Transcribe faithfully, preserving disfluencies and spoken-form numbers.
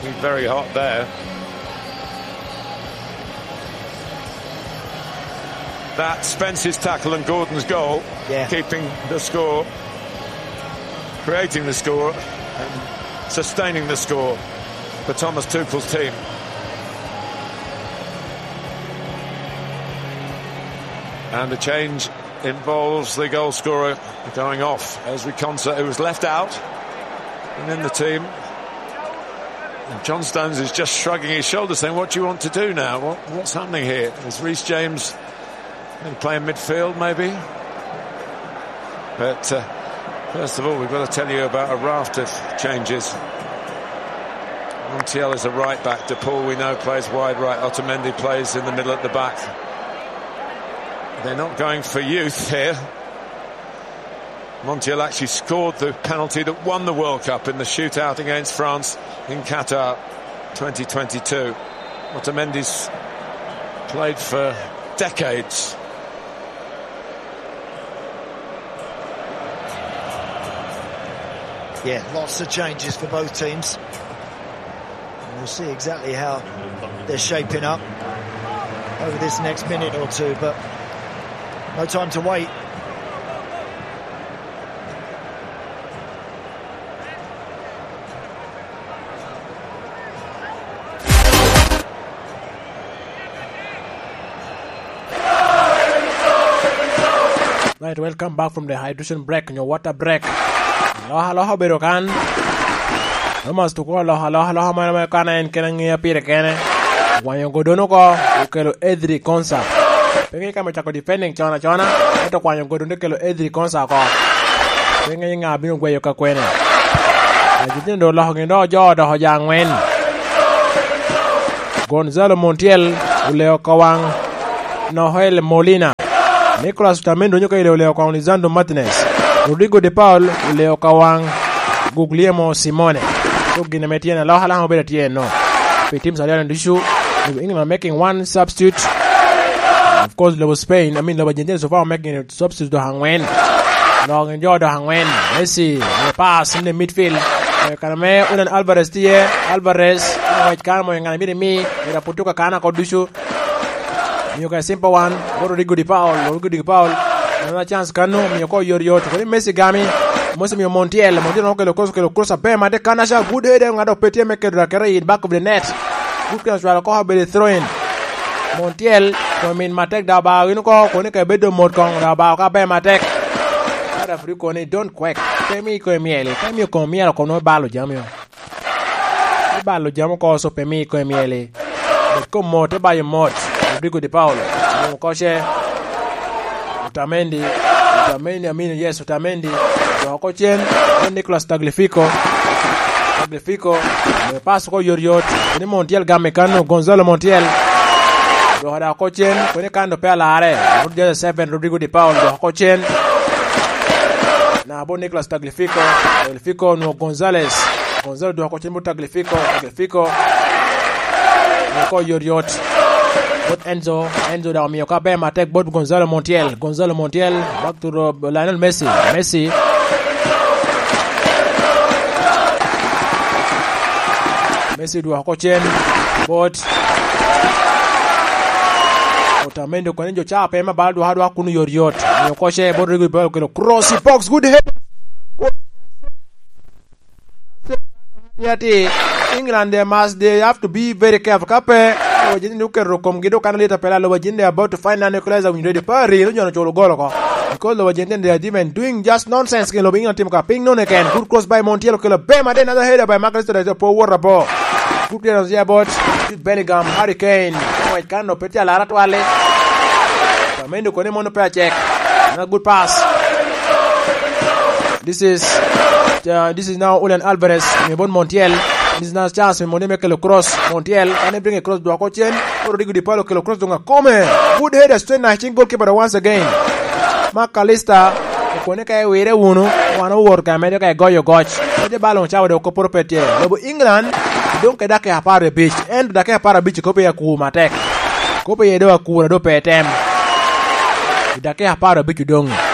He's very hot there. That Spence's tackle and Gordon's goal, yeah. keeping the score, creating the score, and sustaining the score for Thomas Tuchel's team. And the change involves the goal scorer going off, Ezri Konsa, who was left out and in the team. And John Stones is just shrugging his shoulders, saying, "What do you want to do now? What, what's happening here?" Is Reece James going to play in midfield, maybe? But uh, first of all, we've got to tell you about a raft of changes. Montiel is a right back. DePaul, we know, plays wide right. Otamendi plays in the middle at the back. They're not going for youth here. Montiel actually scored the penalty that won the World Cup in the shootout against France in Qatar twenty twenty-two. Otamendi's played for decades. Yeah, lots of changes for both teams. And we'll see exactly how they're shaping up over this next minute or two, but no time to wait. Right, welcome back from the hydration break, your water break. Aloha, aloha, berokan. Namas to go, aloha, aloha, aloha, mana kana en kenang ya pire kene. Wanyo godono ko, ukelo Ezri Konsa. Pengi kama chako defending chona chona, eto wanyo godono kelo Ezri Konsa ko. Pengi nga binu gwe yoka kwene. Najitini do aloha ngindo jo do hoja ngwen. Gonzalo Montiel uleo kawang Noel Molina. Nicolas Otamendi nyoka ile uleo kwa Lisandro Martinez. Rodrigo de Paul uleo kawang Guglielmo Simone. So gina metiena la hala mobile tieno. The teams are on the issue. England are making one substitute. Of course, level Spain. I mean, level Argentina so far making a substitute to Hangwen. Long enjoy the Hangwen. Messi the pass in the midfield. Kaname unan Alvarez tie. Alvarez white kamo ngana miri mi. Ira putuka kana kodishu. Miyoko simple one. Rodrigo de Paul. Rodrigo de Paul. Another chance kanu. Miyoko yorio. Kuni Messi gami. Mosi miyo Montiel. Montiel noke lo cross ke lo cross a pe. Mate kanasha good header ngado petie meke do kere in back of the net. Good cross wala ko habele throw in. Montiel ko min matek da ba winu ko ko ne ke bedo mod kong da ba ka be matek. Ada free ko ne don't quack. Pemi ko miele. Pemi ko miele ko no balo jamio. Balo jamo ko so pemi ko miele. Ko mote ba yo mot. Rodrigo de Paul. Ko she Otamendi. Otamendi amini yes Otamendi. Ko chen Nicolas Tagliafico. Tagliafico le passe ko Yoriot. Ni Montiel gamekano Gonzalo Montiel. Do hada ko chen ko ne kando pe ala are. Rodrigo seven Rodrigo de Paul do ko chen. Na bo Nicolas Tagliafico. Tagliafico no Gonzales. Gonzalo do ko chen mo Tagliafico. Tagliafico. Ko Yoriot. But Enzo, Enzo da Mioka Bema take both Gonzalo Montiel. Gonzalo Montiel back to uh, Lionel Messi. Messi. Messi do hakochen. But Otamendi kwa njo cha pema baldo hadu hakunu Yoriot. Miyokoshe Rodrigo Bell kilo crossy box good head. Yati England they must they have to be very careful. Kape wajini nuke rokom gido kana leta pela lo wajini they about to find an equalizer when ready pari no jono cholo golo ko because lo wajini they are even doing just nonsense ke lo binga team ka ping no again good cross by Montiel ke lo bema then another header by Marcus to po war ball good play on the about Bellingham Hurricane white can no petia la ratwale Otamendi ko ne mono pe check na good pass. This is uh, this is now Julian Alvarez me bon Montiel. This is now chance me money make a cross Montiel and bring a cross to Akochen. Rodrigo de Paul ke cross donga come good header straight na chin goalkeeper once again. McAllister ko ne kay were wunu wana work ka me kay goyo goch de ballon chawo de ko propriété lobo England donc dake apare beach and dake apare beach ko pe ya ku matek ko pe yedo ku do petem dake apare beach dong